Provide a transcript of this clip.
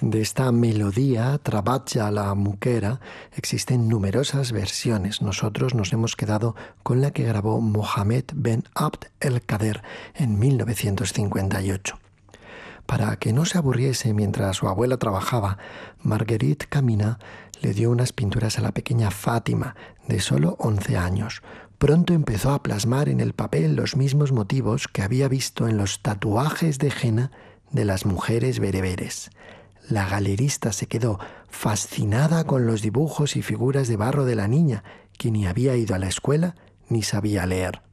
De esta melodía, Trabatja la Muquera, existen numerosas versiones. Nosotros nos hemos quedado con la que grabó Mohamed Ben Abd el-Kader en 1958. Para que no se aburriese mientras su abuela trabajaba, Marguerite Camina le dio unas pinturas a la pequeña Fátima, de solo 11 años. Pronto empezó a plasmar en el papel los mismos motivos que había visto en los tatuajes de henna de las mujeres bereberes. La galerista se quedó fascinada con los dibujos y figuras de barro de la niña, que ni había ido a la escuela ni sabía leer.